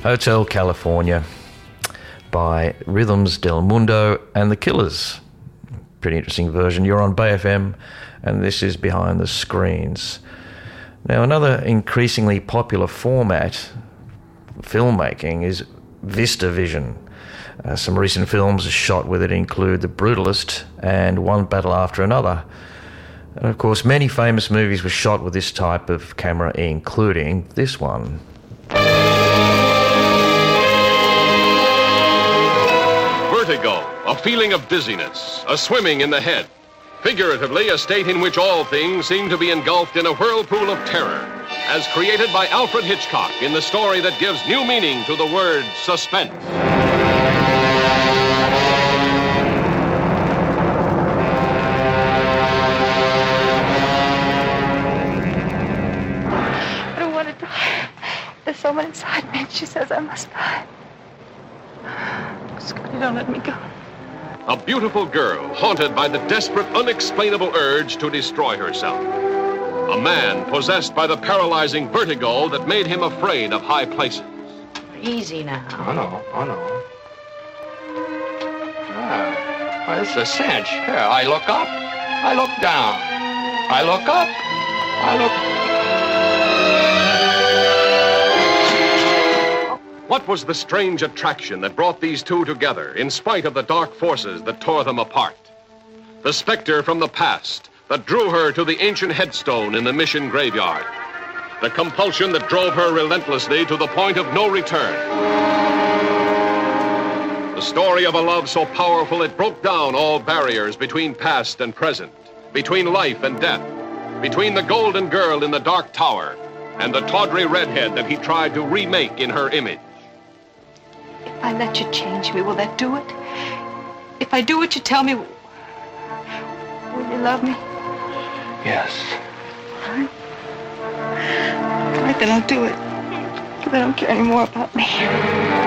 Hotel California by Rhythms Del Mundo and the Killers. Pretty interesting version. You're on Bay FM, and this is Behind the Screens. Now, another increasingly popular format filmmaking is VistaVision. Some recent films shot with it include The Brutalist and One Battle After Another. And of course, many famous movies were shot with this type of camera, including this one. Vertigo, a feeling of dizziness, a swimming in the head. Figuratively, a state in which all things seem to be engulfed in a whirlpool of terror, as created by Alfred Hitchcock in the story that gives new meaning to the word suspense. I don't want to die. There's someone inside me, and she says I must die. Scotty, don't let me go. A beautiful girl haunted by the desperate, unexplainable urge to destroy herself. A man possessed by the paralyzing vertigo that made him afraid of high places. Easy now. Oh, no. Well, this is a cinch. Here, I look up. I look down. I look up. I look... What was the strange attraction that brought these two together in spite of the dark forces that tore them apart? The specter from the past that drew her to the ancient headstone in the Mission graveyard. The compulsion that drove her relentlessly to the point of no return. The story of a love so powerful it broke down all barriers between past and present, between life and death, between the golden girl in the dark tower and the tawdry redhead that he tried to remake in her image. If I let you change me, will that do it? If I do what you tell me, will you love me? Yes. All right. All right, then I'll do it. Because I don't care anymore about me.